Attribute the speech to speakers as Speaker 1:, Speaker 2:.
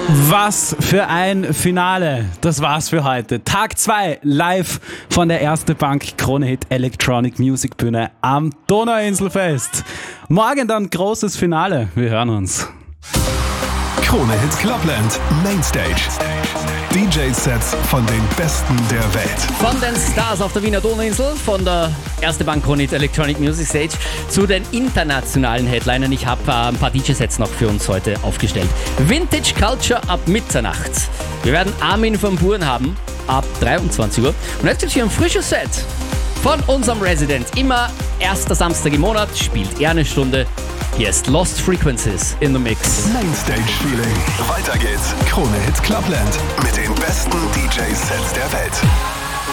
Speaker 1: Was für ein Finale. Das war's für heute. Tag 2 live von der Erste Bank Krone Hit Electronic Music Bühne am Donauinselfest. Morgen dann großes Finale. Wir hören uns.
Speaker 2: Krone Hit Clubland Mainstage. DJ-Sets von den Besten der Welt.
Speaker 3: Von den Stars auf der Wiener Donauinsel, von der Erste Bank Krone Hit Electronic Music Stage zu den internationalen Headlinern. Ich habe ein paar DJ-Sets noch für uns heute aufgestellt. Vintage Culture ab Mitternacht. Wir werden Armin van Buuren haben ab 23 Uhr. Und jetzt gibt es hier ein frisches Set von unserem Resident. Immer erster Samstag im Monat spielt er eine Stunde. Hier ist Lost Frequencies in the Mix.
Speaker 2: Mainstage Feeling. Weiter geht's. Krone Hit Clubland mit den besten DJ-Sets der Welt.